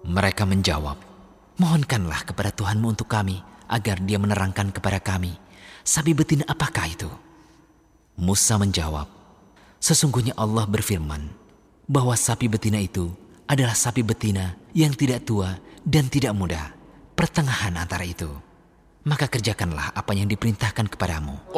Mereka menjawab, mohonkanlah kepada Tuhanmu untuk kami, agar dia menerangkan kepada kami, sapi betina apakah itu? Musa menjawab, sesungguhnya Allah berfirman, bahwa sapi betina itu adalah sapi betina yang tidak tua dan tidak muda, pertengahan antara itu. Maka kerjakanlah apa yang diperintahkan kepadamu.